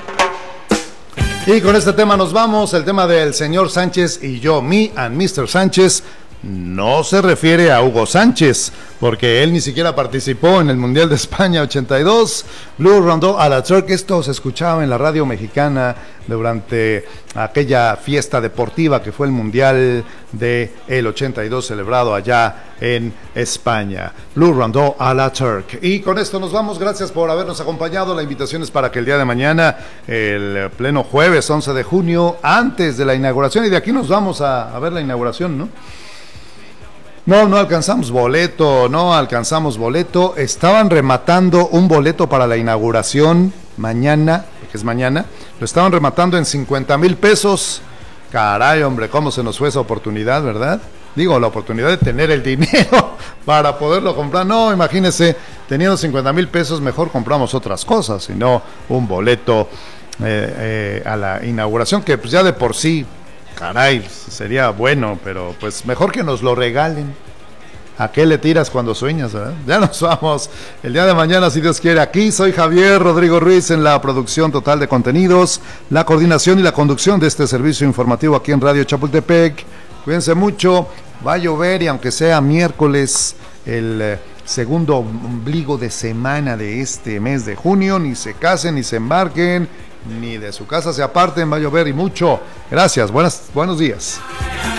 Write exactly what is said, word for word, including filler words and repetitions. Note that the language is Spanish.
Y con este tema nos vamos, el tema del señor Sánchez y yo, me and mister Sánchez. No se refiere a Hugo Sánchez, porque él ni siquiera participó en el Mundial de España ochenta y dos. Blue Rondo a la Turk, esto se escuchaba en la radio mexicana durante aquella fiesta deportiva que fue el Mundial de el ochenta y dos celebrado allá en España. Blue Rondo a la Turk. Y con esto nos vamos, gracias por habernos acompañado. La invitación es para que el día de mañana, el pleno jueves once de junio, antes de la inauguración, y de aquí nos vamos a, a ver la inauguración, ¿no? No, no alcanzamos boleto, no alcanzamos boleto. Estaban rematando un boleto para la inauguración mañana, porque es mañana. Lo estaban rematando en cincuenta mil pesos. Caray, hombre, cómo se nos fue esa oportunidad, ¿verdad? Digo, la oportunidad de tener el dinero para poderlo comprar. No, imagínense, teniendo cincuenta mil pesos, mejor compramos otras cosas, sino un boleto eh, eh, a la inauguración, que pues ya de por sí, caray, sería bueno, pero pues mejor que nos lo regalen. ¿A qué le tiras cuando sueñas, verdad? Ya nos vamos. El día de mañana, si Dios quiere, aquí soy Javier Rodrigo Ruiz en la producción total de contenidos, la coordinación y la conducción de este servicio informativo aquí en Radio Chapultepec. Cuídense mucho, va a llover y aunque sea miércoles, el eh, segundo ombligo de semana de este mes de junio, ni se casen, ni se embarquen, ni de su casa se aparten, va a llover y mucho. Gracias, buenas, buenos días.